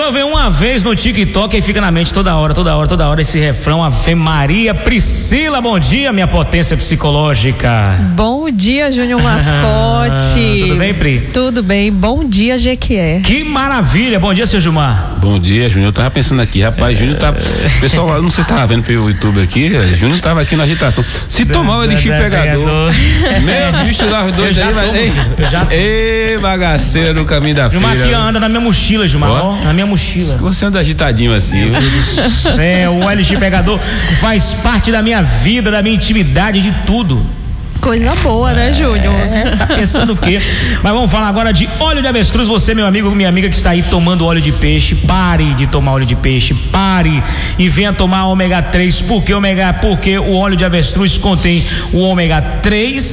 pessoa vê uma vez no TikTok e fica na mente toda hora esse refrão, Ave Maria. Priscila, bom dia, minha potência psicológica. Bom dia, Júnior Mascote. Tudo bem, Pri? Tudo bem, bom dia, Jequié. Que maravilha, bom dia, seu Gilmar. Bom dia, Júnior, eu tava pensando aqui, rapaz, Júnior tá, pessoal, não sei se tava vendo pelo YouTube aqui, Júnior tava aqui na agitação, se tomar o elixir pegador, meu, misturar os dois aí, mas, ei, bagaceira no caminho da feira. Gilmar aqui anda na minha mochila, Gilmar, ó, na minha mochila. Você anda agitadinho assim. Meu Deus do céu, o elixir pegador faz parte da minha vida, da minha intimidade, de tudo. Coisa boa, né, Júnior? Tá pensando o quê? Mas vamos falar agora de óleo de avestruz. Você, meu amigo, minha amiga que está aí tomando óleo de peixe, pare de tomar óleo de peixe, pare e venha tomar ômega 3. Porque o óleo de avestruz contém o ômega 3,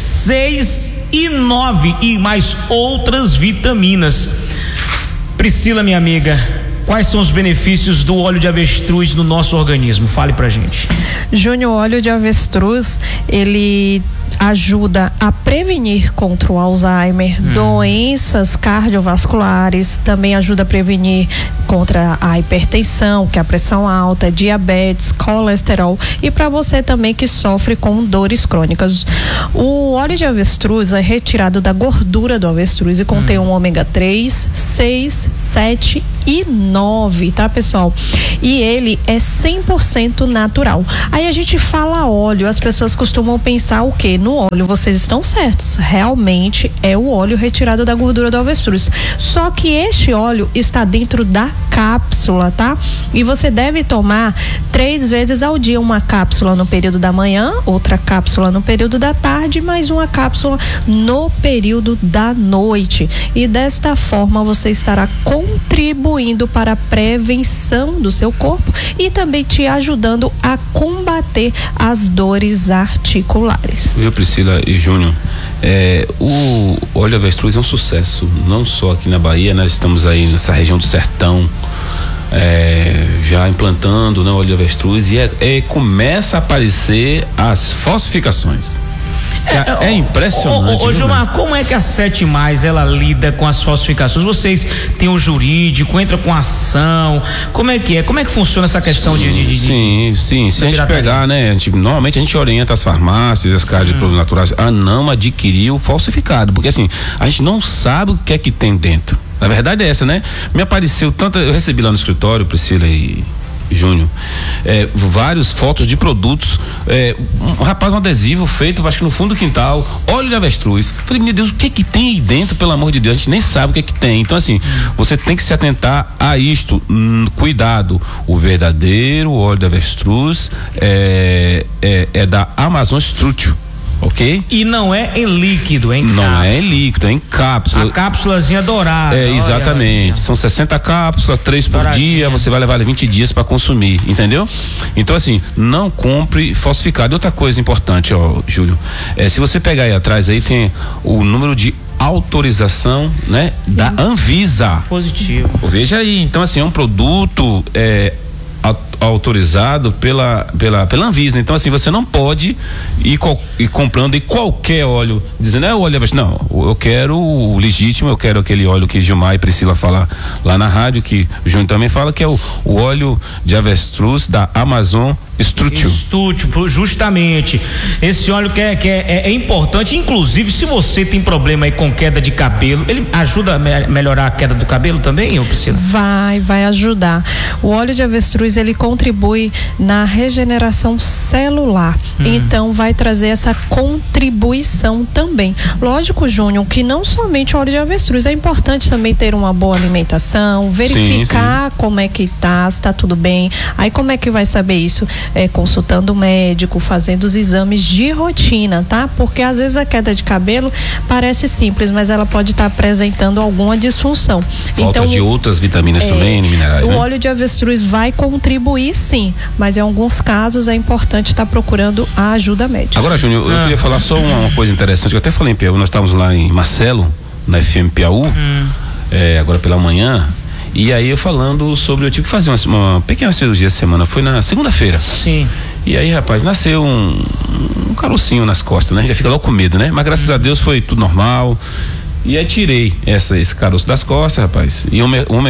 6 e 9 e mais outras vitaminas. Priscila, minha amiga, quais são os benefícios do óleo de avestruz no nosso organismo? Fale pra gente. Júnior, o óleo de avestruz, ele ajuda a prevenir contra o Alzheimer, doenças cardiovasculares, também ajuda a prevenir contra a hipertensão, que é a pressão alta, diabetes, colesterol, e para você também que sofre com dores crônicas. O óleo de avestruz é retirado da gordura do avestruz e contém um ômega 3, 6, 7 e 9, tá, pessoal? E ele é 100% natural. Aí a gente fala óleo, as pessoas costumam pensar o quê? No óleo, vocês estão certos, realmente é o óleo retirado da gordura do avestruz, só que este óleo está dentro da cápsula, tá? E você deve tomar 3 vezes ao dia, uma cápsula no período da manhã, outra cápsula no período da tarde, mais uma cápsula no período da noite, e desta forma você estará contribuindo para a prevenção do seu corpo e também te ajudando a combater as dores articulares. Viu, Priscila e Júnior, o óleo de avestruz é um sucesso, não só aqui na Bahia, nós estamos aí nessa região do sertão, já implantando, né, óleo de avestruz, e começa a aparecer as falsificações. É impressionante. Ô Gilmar, como é que a 7+, ela lida com as falsificações? Vocês têm o jurídico, entra com ação, como é que funciona essa questão Sim, se a gente pegar, né, normalmente a gente orienta as farmácias, as casas de produtos naturais a não adquirir o falsificado, porque assim, a gente não sabe o que é que tem dentro. Na verdade é essa, né? Me apareceu tanto, eu recebi lá no escritório, Priscila e Júnior, várias fotos de produtos, um adesivo feito, acho que no fundo do quintal, óleo de avestruz. Falei, meu Deus, o que que tem aí dentro, pelo amor de Deus? A gente nem sabe o que que tem. Então assim, você tem que se atentar a isto, cuidado. O verdadeiro óleo de avestruz é da Amazon Strutio. Ok? E não é em líquido, é em cápsula. Não é em líquido, é em cápsula. A cápsulazinha dourada. Exatamente. São 60 cápsulas, 3 por dia, você vai levar 20 dias para consumir, entendeu? Então assim, não compre falsificado. E outra coisa importante, Júlio, se você pegar aí atrás, aí tem o número de autorização, né, da Anvisa. Positivo. Veja aí, então assim, é um produto autorizado pela Anvisa. Então assim, você não pode ir comprando qualquer óleo, dizendo óleo de avestruz. Não, eu quero o legítimo, eu quero aquele óleo que Gilmar e Priscila falam lá na rádio, que o Júnior também fala, que é o óleo de avestruz da Amazon Strutio, justamente. Esse óleo que é importante, inclusive se você tem problema aí com queda de cabelo, ele ajuda a melhorar a queda do cabelo também, ou Priscila? Vai ajudar. O óleo de avestruz, ele contribui na regeneração celular, então vai trazer essa contribuição também. Lógico, Júnior, que não somente o óleo de avestruz, é importante também ter uma boa alimentação, verificar como é que tá, se tá tudo bem. Aí como é que vai saber isso? Consultando o médico, fazendo os exames de rotina, tá? Porque às vezes a queda de cabelo parece simples, mas ela pode estar apresentando alguma disfunção. Falta de outras vitaminas também, minerais, o óleo de avestruz vai contribuir sim, mas em alguns casos é importante estar procurando a ajuda médica. Agora, Júnior, eu queria falar só uma coisa interessante, que eu até falei em Piauí, nós estávamos lá em Marcelo, na FM Piauí, agora pela manhã. E aí eu falando sobre, eu tive que fazer uma pequena cirurgia essa semana, foi na segunda-feira. Sim. E aí, rapaz, nasceu um carocinho nas costas, né? A gente já fica logo com medo, né? Mas graças a Deus foi tudo normal. E aí tirei esse caroço das costas, rapaz. E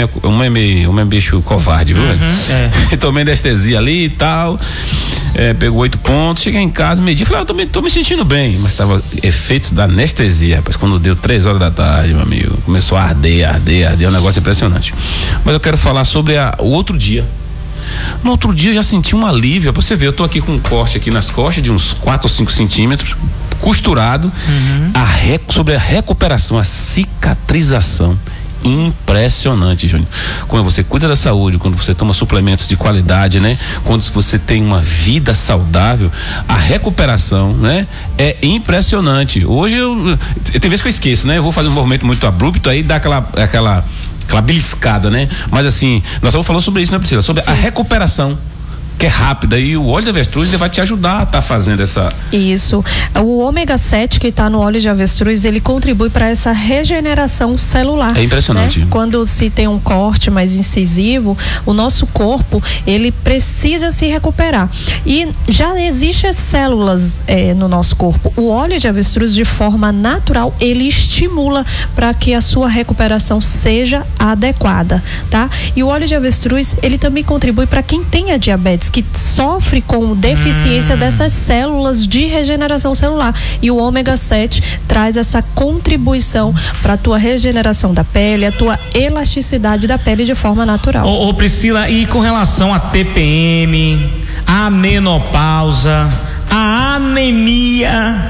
um bicho covarde, viu? Tomei anestesia ali e tal. Pegou 8 pontos, cheguei em casa, medi, falei, tô me sentindo bem, mas tava efeitos da anestesia, rapaz. Quando deu 3 horas da tarde, meu amigo, começou a arder, é um negócio impressionante. Mas eu quero falar sobre o outro dia. No outro dia eu já senti um alívio, pra você ver, eu tô aqui com um corte aqui nas costas de uns 4 ou 5 centímetros, costurado, sobre a recuperação, a cicatrização. Impressionante, Júnior. Quando você cuida da saúde, quando você toma suplementos de qualidade, né? Quando você tem uma vida saudável, a recuperação, né? É impressionante. Hoje tem vezes que eu esqueço, né? Eu vou fazer um movimento muito abrupto, aí dá aquela beliscada, né? Mas assim, nós estamos falando sobre isso, né, Priscila? Sobre a recuperação, que é rápida, e o óleo de avestruz ele vai te ajudar a estar fazendo essa... Isso. O ômega 7 que está no óleo de avestruz, ele contribui para essa regeneração celular. É impressionante. Né? Quando se tem um corte mais incisivo, o nosso corpo, ele precisa se recuperar. E já existem células no nosso corpo. O óleo de avestruz, de forma natural, ele estimula para que a sua recuperação seja adequada, tá? E o óleo de avestruz, ele também contribui para quem tenha diabetes, que sofre com deficiência dessas células de regeneração celular. E o ômega 7 traz essa contribuição para a tua regeneração da pele, a tua elasticidade da pele de forma natural. Ô Priscila, e com relação a TPM, a menopausa, a anemia,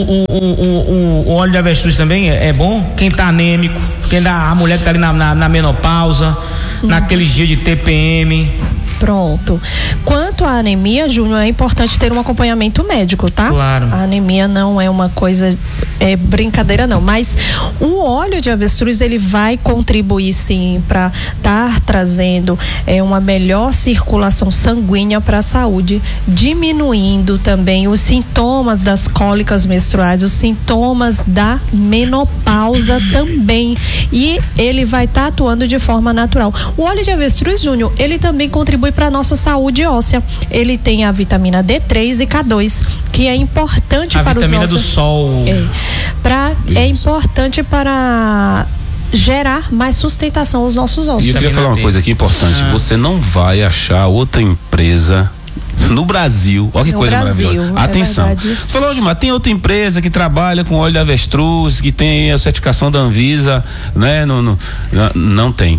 o óleo de avestruz também é bom? Quem tá anêmico, a mulher que tá ali na menopausa, naqueles dias de TPM. Pronto. Quanto à anemia, Júnior, é importante ter um acompanhamento médico, tá? Claro. A anemia não é uma coisa brincadeira não, mas o óleo de avestruz, ele vai contribuir sim para estar trazendo uma melhor circulação sanguínea para a saúde, diminuindo também os sintomas das cólicas menstruais, os sintomas da menopausa também, e ele vai estar atuando de forma natural. O óleo de avestruz, Júnior, ele também contribui para a nossa saúde óssea. Ele tem a vitamina D3 e K2, que é importante para os vitamina ossos. Do sol. É importante para gerar mais sustentação aos nossos ossos. E eu queria falar uma coisa aqui importante. Você não vai achar outra empresa no Brasil, olha que coisa maravilhosa. Atenção. Você falou, Gilmar, tem outra empresa que trabalha com óleo de avestruz, que tem a certificação da Anvisa, né? Não tem.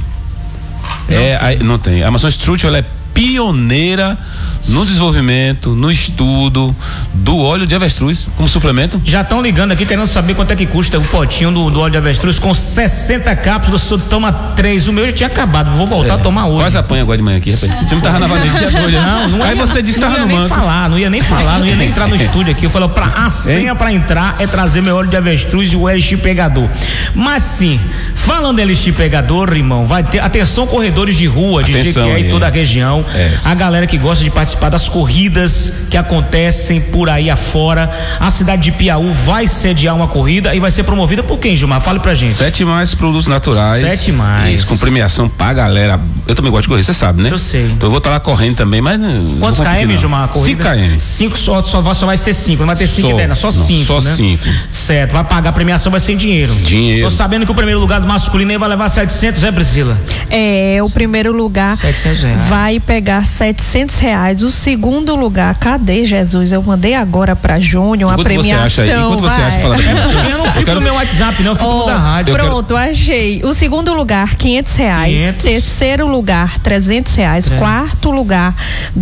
Não tem. A Amazon Structure, ela é pioneira no desenvolvimento, no estudo do óleo de avestruz como suplemento. Já estão ligando aqui querendo saber quanto é que custa o potinho do óleo de avestruz com 60 cápsulas. Você toma 3, o meu já tinha acabado, vou voltar a tomar hoje. Quase apanha agora de manhã aqui, rapaz. Você não tava na valência hoje, não. Aí você disse que tava no manto. Não ia nem entrar no estúdio aqui. Eu falei, a senha para entrar é trazer meu óleo de avestruz e o LX pegador. Mas sim, falando em LX pegador, irmão, vai ter, atenção corredores de rua, de Jequié e toda a região, a galera que gosta de participar das corridas que acontecem por aí afora. A cidade de Piauí vai sediar uma corrida e vai ser promovida por quem, Gilmar? Fale pra gente. 7 mais produtos naturais. 7 mais. Isso, com premiação pra galera. Eu também gosto de correr, você sabe, né? Eu sei. Então eu vou estar lá correndo também, mas quantos km, Gilmar, a corrida? 5 km. 5 só vai ter 5, não vai ter 5 internas, só 5. Só 5. Né? Certo, vai pagar a premiação, vai ser em dinheiro. Tô sabendo que o primeiro lugar do masculino aí vai levar 700, Priscila? O primeiro lugar R$700. vai pegar R$700. O segundo lugar, cadê, Jesus? Eu mandei agora pra Júnior a premiação. Enquanto você acha, fala da premiação. Eu não fico no meu WhatsApp, não, eu fico no da rádio. Pronto, achei. O segundo lugar, R$500. Terceiro lugar, R$300. Quarto lugar,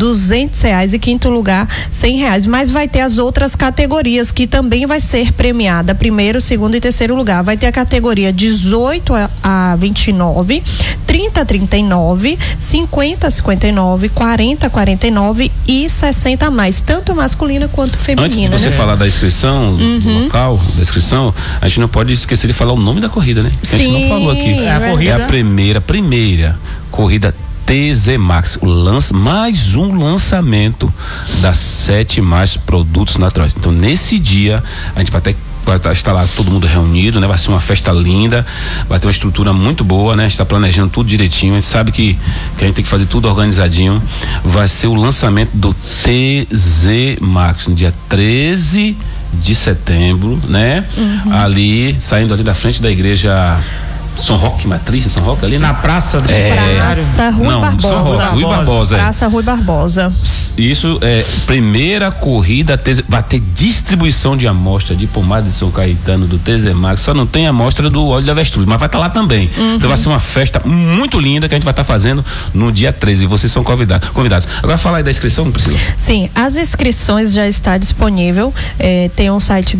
R$200. E quinto lugar, R$100. Mas vai ter as outras categorias que também vai ser premiada. Primeiro, segundo e terceiro lugar. Vai ter a categoria 18 a 29, 30 a 39, 50 a 59, 40 a 49 e 60 a mais, tanto masculina quanto feminina. Antes de você falar da inscrição, do local da inscrição, a gente não pode esquecer de falar o nome da corrida, né? Que a gente não falou aqui. É a primeira corrida TZ Max, mais um lançamento das 7 mais produtos naturais. Então, nesse dia, a gente vai estar lá todo mundo reunido, né? Vai ser uma festa linda, vai ter uma estrutura muito boa, né? A gente está planejando tudo direitinho, a gente sabe que a gente tem que fazer tudo organizadinho. Vai ser o lançamento do TZ Max no dia 13 de setembro, né? Ali, saindo ali da frente da igreja São Roque Matriz, São Roque ali, né? Na Praça do Praça Rui Barbosa. São Roque, Rui Barbosa. Praça Rui Barbosa. Isso é primeira corrida, vai ter distribuição de amostra de pomada de São Caetano, do Tesemax, só não tem amostra do óleo de avestruz, mas vai estar lá também. Então vai ser uma festa muito linda que a gente vai estar fazendo no dia 13, vocês são convidados. Agora fala aí da inscrição, Priscila. Sim, as inscrições já está disponível, tem um site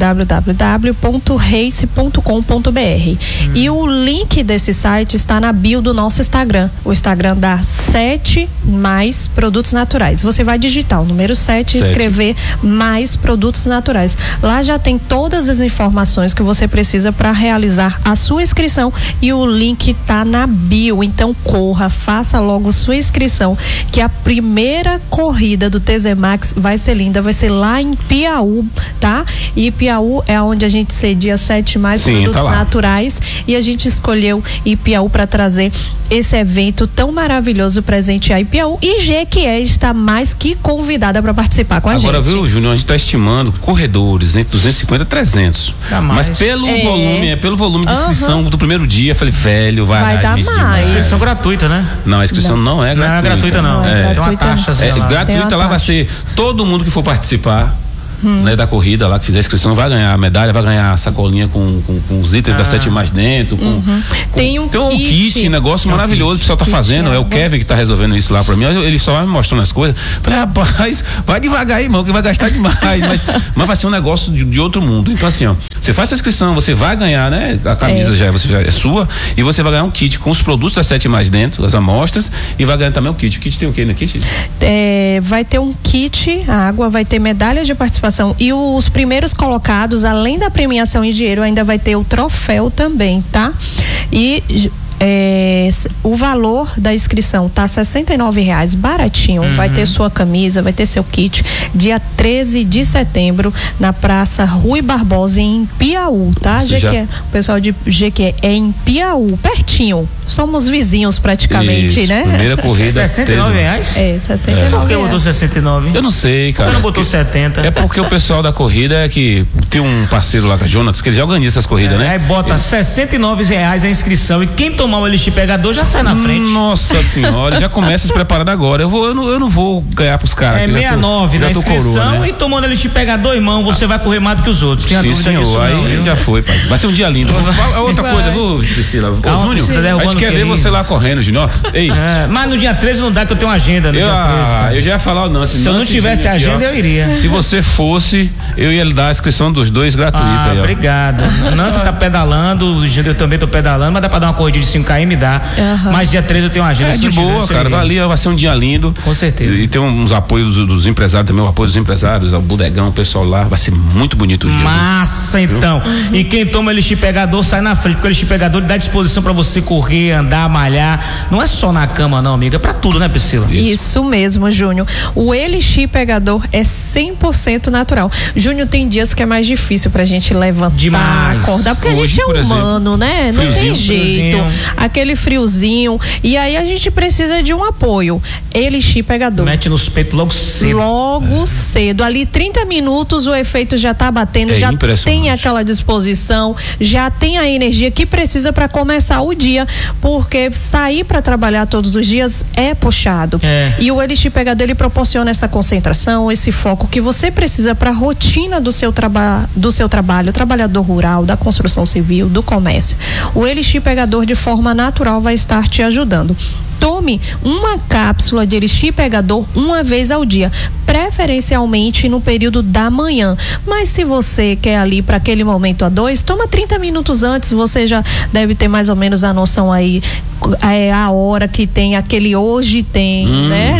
www.race.com.br e o link desse site está na bio do nosso Instagram, o Instagram da 7 Mais Produtos Naturais. Você vai digitar o número 7 e escrever Mais Produtos Naturais. Lá já tem todas as informações que você precisa para realizar a sua inscrição e o link tá na bio. Então corra, faça logo sua inscrição, que a primeira corrida do Tesemax vai ser linda, vai ser lá em Piauí, tá? E Piauí é onde a gente cedia 7 Mais Produtos Naturais e a gente escolheu Ipiaú para trazer esse evento tão maravilhoso presente a Ipiaú, e Jequié está mais que convidada para participar com a gente. Agora, viu, Júnior, a gente está estimando corredores entre 250 e 300. Mas pelo volume de inscrição do primeiro dia, eu falei, velho, vai dar mais. Inscrição gratuita, né? Não, a inscrição não é gratuita. Não é gratuita, não. Tem uma taxa. Gratuita lá vai ser todo mundo que for participar. Né, da corrida lá, que fizer a inscrição, vai ganhar a medalha, vai ganhar a sacolinha com os itens da 7 Mais dentro. Tem um kit, negócio maravilhoso que o pessoal tá fazendo. É o Kevin que tá resolvendo isso lá pra mim. Ele só vai me mostrando as coisas. Falei, rapaz, vai devagar aí, irmão, que vai gastar demais. mas vai ser um negócio de outro mundo. Então, assim, ó, você faz a inscrição, você vai ganhar, né? A camisa já é sua, e você vai ganhar um kit com os produtos da 7 Mais dentro, as amostras, e vai ganhar também um kit. O kit tem o quê no kit? Vai ter um kit, água, vai ter medalhas de participação. E os primeiros colocados, além da premiação em dinheiro, ainda vai ter o troféu também, tá? E o valor da inscrição tá R$69, baratinho. Vai ter sua camisa, vai ter seu kit. Dia 13 de setembro, na Praça Rui Barbosa, em Piauí, tá? Jequié, o pessoal de Jequié é em Piauí, pertinho. Somos vizinhos praticamente, né? Primeira corrida. R$69? R$69. Por que botou 69? Eu não sei, cara. Por que não botou 70? É porque o pessoal da corrida é que tem um parceiro lá, Jonas, que ele já organiza essas corridas, né? Aí bota R$69 a inscrição, e quem tomar o elixir pegador já sai na frente. Nossa senhora, já começa se preparando agora. Eu não vou ganhar pros caras. 69 na inscrição, coroa, né? E tomando elixir pegador, irmão, você vai correr mais do que os outros. Tem a dúvida disso, aí não, já foi, pai. Vai ser um dia lindo. Outra coisa, viu, Priscila? Ô, Júnior, a gente quer ver você lá correndo, Júnior. Ei. Mas no dia 13 não dá, que eu tenho uma agenda. Eu já ia falar o Nancy. Se eu não tivesse agenda, eu iria. Se você fosse, eu ia lhe dar a inscrição dos dois gratuita. Obrigado. O Nancy tá pedalando, eu também tô pedalando, mas dá pra dar uma corrida de 5km, dá. Mas dia 13 eu tenho uma agenda. De boa, cara. Vai ser um dia lindo. Com certeza. E tem uns apoios dos empresários também, o apoio dos empresários, o bodegão, o pessoal lá. Vai ser muito bonito o dia. Massa, então. E quem toma elixir pegador sai na frente, porque o elixir pegador dá disposição pra você correr, andar, malhar. Não é só na cama, não, amiga. É pra tudo, né, Priscila? Isso mesmo, Júnior. O elixir pegador é 100% natural. Júnior, tem dias que é mais difícil pra gente levantar, acordar, porque hoje, a gente é humano, né? Não tem jeito. Aquele friozinho. E aí a gente precisa de um apoio. Elixir pegador. Mete nos peitos logo cedo. Logo cedo. Ali 30 minutos o efeito já tá batendo, já tem aquela disposição, já tem a energia que precisa para começar o dia, porque sair para trabalhar todos os dias é puxado. E o elixir pegador, ele proporciona essa concentração, esse foco que você precisa para a rotina do seu trabalho, trabalhador rural, da construção civil, do comércio. O elixir pegador, de forma natural, vai estar te ajudando. Tome uma cápsula de elixir pegador uma vez ao dia, preferencialmente no período da manhã. Mas se você quer ali para aquele momento a dois, toma 30 minutos antes. Você já deve ter mais ou menos a noção aí, a hora que tem aquele hoje tem, né?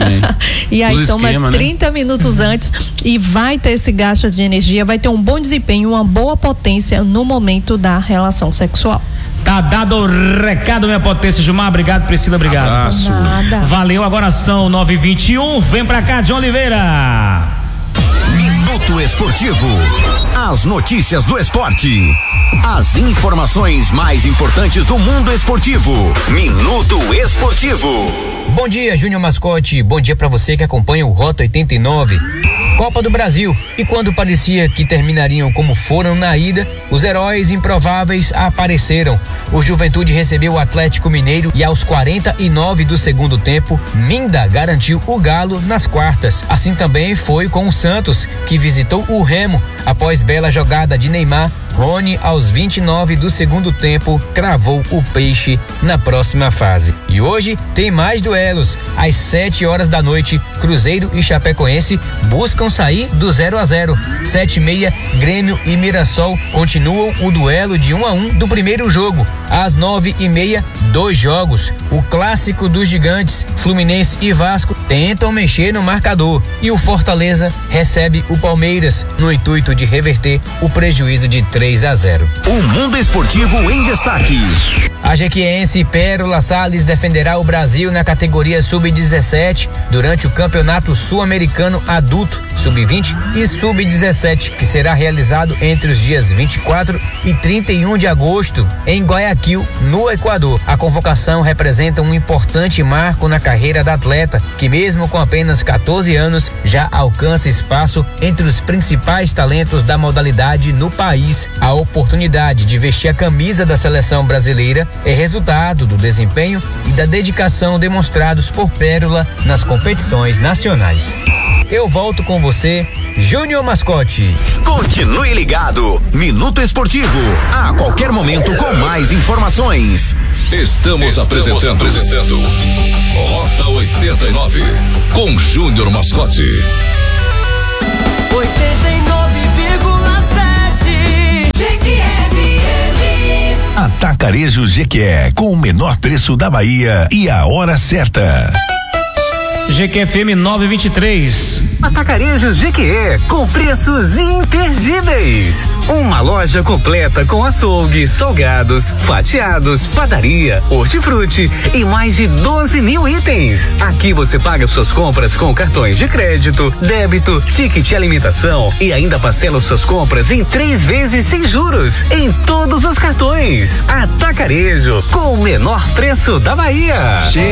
E aí toma 30 minutos antes e vai ter esse gasto de energia, vai ter um bom desempenho, uma boa potência no momento da relação sexual. Tá dado o recado, minha potência. Gilmar, obrigado. Priscila, obrigado. Abraço. Valeu, agora são 9h21. Vem pra cá, John Oliveira. Minuto Esportivo. As notícias do esporte. As informações mais importantes do mundo esportivo. Minuto Esportivo. Bom dia, Júnior Mascote. Bom dia pra você que acompanha o Rota 89. Copa do Brasil. E quando parecia que terminariam como foram na ida, os heróis improváveis apareceram. O Juventude recebeu o Atlético Mineiro e aos 49 do segundo tempo, Minda garantiu o Galo nas quartas. Assim também foi com o Santos, que visitou o Remo. Após bela jogada de Neymar, Rony, aos 29 do segundo tempo, cravou o Peixe na próxima fase. E hoje tem mais duelos. Às 7 horas da noite, Cruzeiro e Chapecoense buscam sair do 0-0. 7h30, Grêmio e Mirassol continuam o duelo de 1-1 do primeiro jogo. Às 9h30, 2 jogos. O clássico dos gigantes, Fluminense e Vasco, tentam mexer no marcador. E o Fortaleza recebe o Palmeiras no intuito de reverter o prejuízo de 3-0. O Mundo Esportivo em destaque. A jequiense Pérola Sales defenderá o Brasil na categoria Sub-17 durante o Campeonato Sul-Americano Adulto, Sub-20 e Sub-17, que será realizado entre os dias 24 e 31 de agosto em Guayaquil, no Equador. A convocação representa um importante marco na carreira da atleta, que mesmo com apenas 14 anos já alcança espaço entre os principais talentos da modalidade no país. A oportunidade de vestir a camisa da seleção brasileira é resultado do desempenho e da dedicação demonstrados por Pérola nas competições nacionais. Eu volto com você, Júnior Mascote. Continue ligado. Minuto Esportivo. A qualquer momento com mais informações. Estamos apresentando Rota 89 com Júnior Mascote. 89,7 Atacarejo Jequié, com o menor preço da Bahia e a hora certa. GQFM 923. Atacarejo Jequié, com preços imperdíveis. Uma loja completa com açougue, salgados, fatiados, padaria, hortifruti e mais de 12 mil itens. Aqui você paga suas compras com cartões de crédito, débito, ticket alimentação e ainda parcela suas compras em 3 vezes sem juros em todos os cartões. Atacarejo, com o menor preço da Bahia.